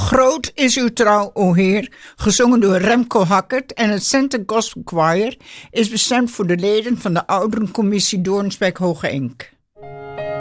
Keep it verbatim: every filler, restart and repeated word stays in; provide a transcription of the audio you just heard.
Groot is uw trouw, o Heer, gezongen door Remco Hackert en het Center Gospel Choir, is bestemd voor de leden van de Ouderencommissie Doornsbeek Hoge Enk.